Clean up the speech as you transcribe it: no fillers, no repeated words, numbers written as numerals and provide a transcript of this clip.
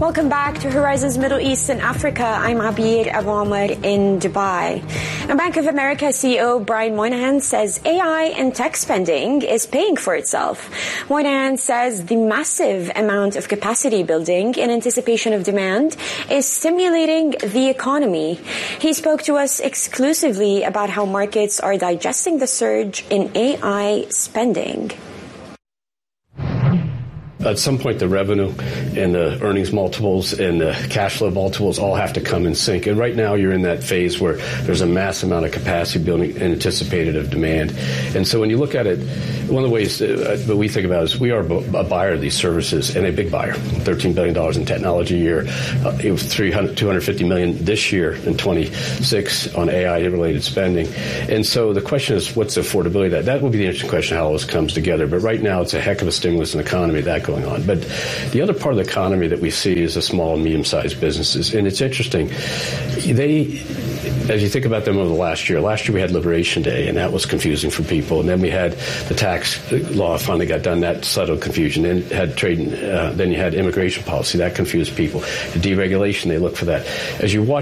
Welcome back to Horizons Middle East and Africa. I'm Abir Abu Amr in Dubai. And Bank of America CEO Brian Moynihan says AI and tech spending is paying for itself. Moynihan says the massive amount of capacity building in anticipation of demand is stimulating the economy. He spoke to us exclusively about how markets are digesting the surge in AI spending. At some point, the revenue and the earnings multiples and the cash flow multiples all have to come in sync. And right now, you're in that phase where there's a mass amount of capacity building anticipated of demand. And so when you look at it, one of the ways that we think about it is we are a buyer of these services and a big buyer. $13 billion in technology a year. It was $250 million this year in 26 on AI-related spending. And so the question is, what's the affordability of that? That will be the interesting question, how all this comes together. But right now, it's a heck of a stimulus in the economy that going on. But the other part of the economy that we see is the small and medium-sized businesses. And it's interesting. As you think about them over the last year we had Liberation Day, and that was confusing for people. And then we had the tax law finally got done, that settled confusion. Then had trade, then you had immigration policy, that confused people. The deregulation, they look for that. As you watch